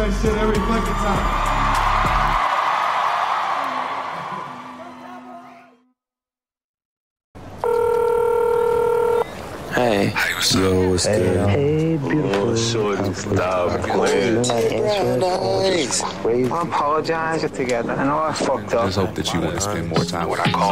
that shit every fucking time. Hey. Hey, what's up? Yo, what's good? Hey, beautiful. Oh, shorty, stop playing. I apologize together. I know I fucked up. Just hope that you want to spend more time with our call.